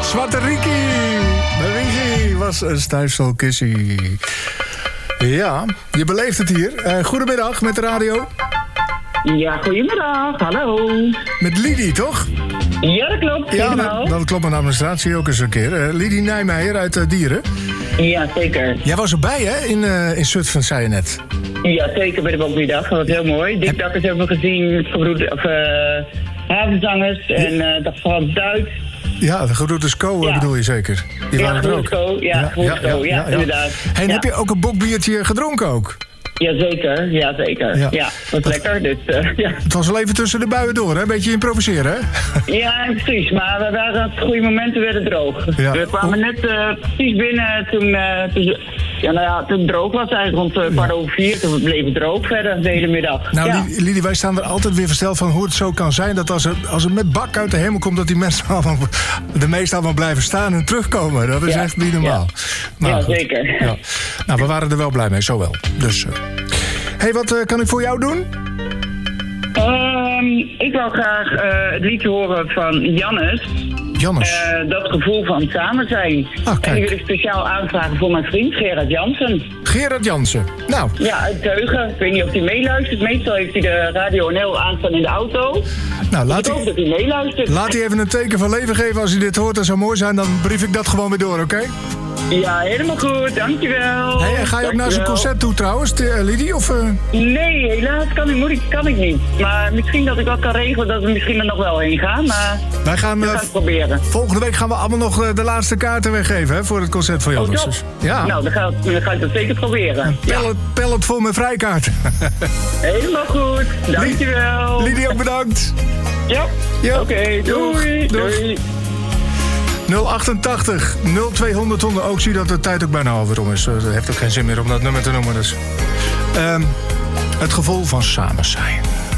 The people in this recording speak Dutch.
Zwarte Ricky. De Ricky was een stuifselkissie. Ja, je beleeft het hier. Goedemiddag met de radio. Ja, goedemiddag. Hallo. Met Lidie, toch? Ja, dat klopt. Ja, dat klopt mijn administratie ook eens een keer. Lidie Nijmeijer uit Dieren. Ja, zeker. Jij was erbij, hè? In Zutphen, zei je net. Ja, zeker bij de Bokbierdag. Dat was heel mooi. Dikdakkers hebben we gezien, havenzangers en dat van Duits. Ja, de Gebroeders Co bedoel je zeker? Die waren er ook. Ja, inderdaad. Hey, en heb je ook een bokbiertje gedronken ook? Jazeker. Ja, wat lekker. Dus, ja. Het was wel even tussen de buien door, hè? Een beetje improviseren, hè? Ja, precies. Maar we waren op het goede moment, we werden droog. Ja. We kwamen net precies binnen toen het droog was, eigenlijk rond 4:15. Toen bleef het droog verder de hele middag. Nou, Lidie, wij staan er altijd weer versteld van hoe het zo kan zijn dat als er met bak uit de hemel komt, dat die mensen de meesten allemaal blijven staan en terugkomen. Dat is echt niet normaal. Ja, zeker. Ja. Nou, we waren er wel blij mee, zo wel. Dus, hey, wat kan ik voor jou doen? Ik wil graag het liedje horen van Jannes. Dat gevoel van samen zijn. En die wil ik speciaal aanvragen voor mijn vriend Gerard Jansen. Gerard Jansen, nou. Ja, uit Teugen. Ik weet niet of hij meeluistert. Meestal heeft hij de Radio NL aanstaan in de auto. Nou, ik hoop dat hij meeluistert. Laat hij even een teken van leven geven als hij dit hoort. Dat zou mooi zijn, dan brief ik dat gewoon weer door, oké? Ja, helemaal goed. Dankjewel. Hey, en ga je ook naar zijn concert toe trouwens, Lidie? Of, Nee, helaas kan ik niet. Maar misschien dat ik wat kan regelen dat we misschien er nog wel heen gaan. Maar wij gaan het proberen. Volgende week gaan we allemaal nog de laatste kaarten weggeven, hè, voor het concert van Jannes. Dus, ja. Nou, dan ga ik dat zeker proberen. Pellet vol met vrijkaarten. Helemaal goed. Dankjewel. Lidie, ook bedankt. Ja. Oké, doei. 088 0200 honden. Ook zie dat de tijd ook bijna alweer om is. Dat heeft ook geen zin meer om dat nummer te noemen. Dus. Het gevoel van samen zijn.